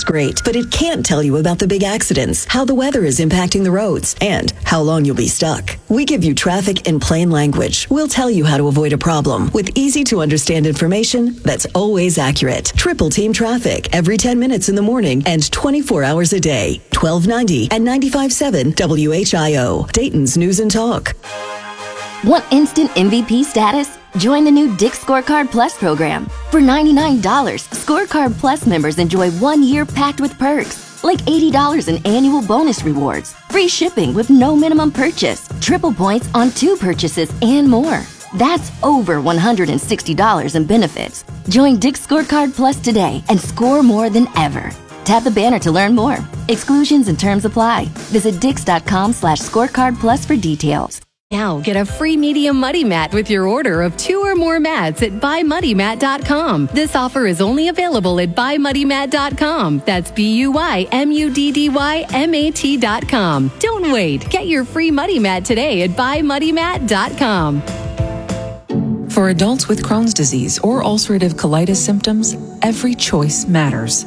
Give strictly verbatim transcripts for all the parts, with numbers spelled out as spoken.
is great, but it can't tell you about the big accidents, how the weather is impacting the roads, and how long you'll be stuck. We give you traffic in plain language. We'll tell you how to avoid a problem with easy-to-understand information that's always accurate. Triple Team Traffic every ten minutes in the morning and twenty-four hours a day. twelve ninety and ninety-five point seven W H I O, Dayton's News and Talk. Want instant M V P status? Join the new Dick's Scorecard Plus program. For ninety-nine dollars, Scorecard Plus members enjoy one year packed with perks, like eighty dollars in annual bonus rewards, free shipping with no minimum purchase, triple points on two purchases, and more. That's over one hundred sixty dollars in benefits. Join Dick's Scorecard Plus today and score more than ever. Tap the banner to learn more. Exclusions and terms apply. Visit dix.com slash scorecard plus for details. Now get a free medium muddy mat with your order of two or more mats at buy muddy mat dot com. This offer is only available at buy muddy mat dot com. That's B U Y M U D D Y M A T dot com. Don't wait. Get your free muddy mat today at buy muddy mat dot com. For adults with Crohn's disease or ulcerative colitis symptoms, every choice matters.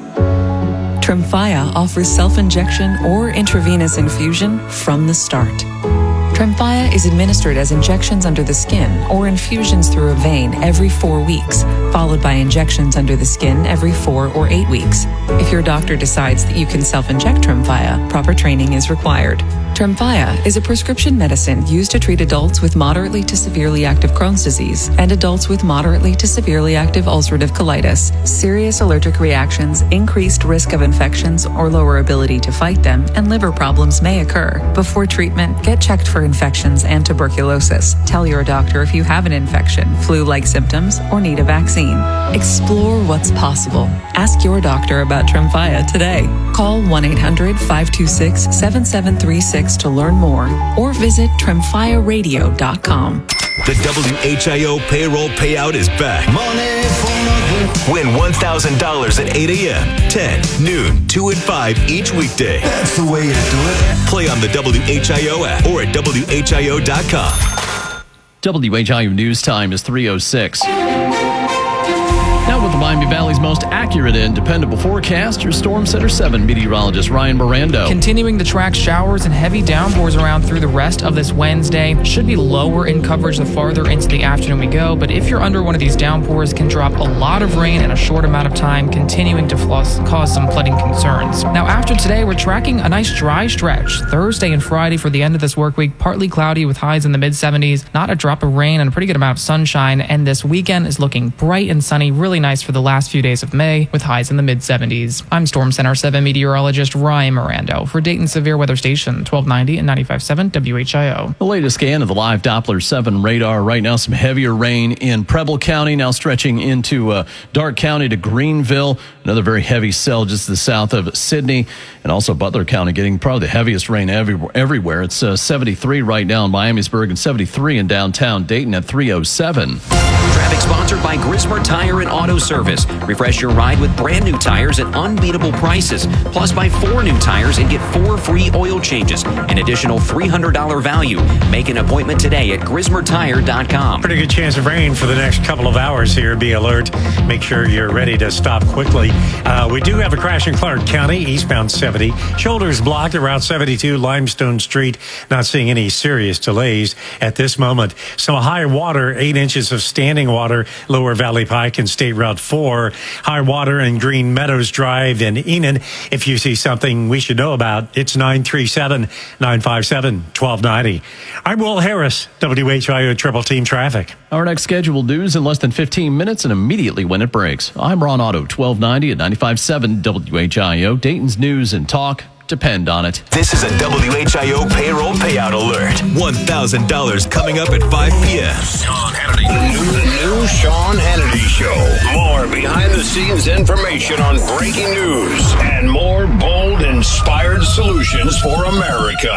Tremfya offers self-injection or intravenous infusion from the start. Tremfya is administered as injections under the skin or infusions through a vein every four weeks, followed by injections under the skin every four or eight weeks. If your doctor decides that you can self-inject Tremfya, proper training is required. Tremfya is a prescription medicine used to treat adults with moderately to severely active Crohn's disease and adults with moderately to severely active ulcerative colitis. Serious allergic reactions, increased risk of infections or lower ability to fight them, and liver problems may occur. Before treatment, get checked for infections and tuberculosis. Tell your doctor if you have an infection, flu-like symptoms, or need a vaccine. Explore what's possible. Ask your doctor about Tremfya today. Call one eight hundred five two six seven seven three six to learn more or visit tremfya radio dot com. The W H I O payroll payout is back. Money for Win one thousand dollars at eight a.m., ten, noon, two, and five each weekday. That's the way you do it. Play on the W H I O app or at W H I O dot com. W H I O News Time is three oh six. Now with the Miami Valley's most accurate and dependable forecast, your Storm Center seven meteorologist Ryan Mirando. Continuing to track showers and heavy downpours around through the rest of this Wednesday. Should be lower in coverage the farther into the afternoon we go, but if you're under one of these downpours, can drop a lot of rain in a short amount of time, continuing to floss, cause some flooding concerns. Now after today, we're tracking a nice dry stretch. Thursday and Friday for the end of this work week, partly cloudy with highs in the mid seventies, not a drop of rain and a pretty good amount of sunshine, and this weekend is looking bright and sunny, really nice for the last few days of May with highs in the mid seventies. I'm Storm Center seven meteorologist Ryan Mirando for Dayton Severe Weather Station twelve ninety and ninety-five point seven W H I O. The latest scan of the live Doppler seven radar. Right now, some heavier rain in Preble County, now stretching into uh, Darke County to Greenville. Another very heavy cell just to the south of Sidney, and also Butler County getting probably the heaviest rain every, everywhere. It's uh, seventy-three right now in Miamisburg and seventy-three in downtown Dayton at three oh seven. Traffic sponsored by Grismer Tire and Auto Service. Refresh your ride with brand new tires at unbeatable prices. Plus, buy four new tires and get four free oil changes. An additional three hundred dollars value. Make an appointment today at grismer tire dot com. Pretty good chance of rain for the next couple of hours here. Be alert. Make sure you're ready to stop quickly. Uh, we do have a crash in Clark County, eastbound seventy. Shoulders blocked around seventy-two Limestone Street. Not seeing any serious delays at this moment. Some high water, eight inches of standing water, Lower Valley Pike and State Route four. High water in Green Meadows Drive in Enon. If you see something we should know about, it's nine three seven, nine five seven, one two nine zero. I'm Will Harris, W H I O Triple Team Traffic. Our next scheduled news in less than fifteen minutes and immediately when it breaks. I'm Ron Otto, twelve ninety and ninety-five point seven W H I O. Dayton's News and Talk. Depend on it. This is a W H I O payroll payout alert. one thousand dollars coming up at five p.m. Sean Hannity. The new, the new Sean Hannity Show. More behind-the-scenes information on breaking news and more bold, inspired solutions for America.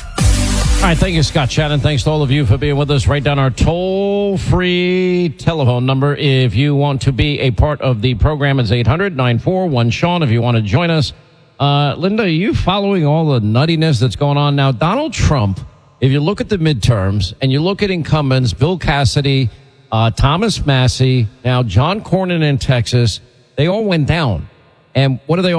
All right, thank you, Scott Shannon. Thanks to all of you for being with us. Write down our toll-free telephone number if you want to be a part of the program. It's eight hundred, nine four one, Sean if you want to join us. Uh, Linda, are you following all the nuttiness that's going on now? Donald Trump, if you look at the midterms and you look at incumbents, Bill Cassidy, uh, Thomas Massie, now John Cornyn in Texas, they all went down. And what are they